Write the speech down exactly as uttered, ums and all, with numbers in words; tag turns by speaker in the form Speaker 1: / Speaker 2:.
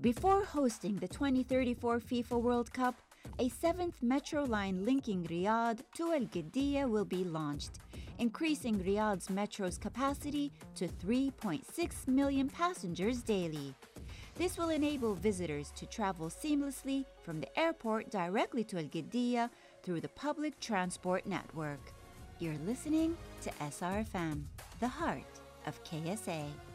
Speaker 1: Before hosting the twenty thirty-four FIFA World Cup, a seventh metro line linking Riyadh to Al Qiddiya will be launched, increasing Riyadh's metro's capacity to three point six million passengers daily. This will enable visitors to travel seamlessly from the airport directly to Al Qiddiya through the public transport network. You're listening to S R F M, the heart of K S A.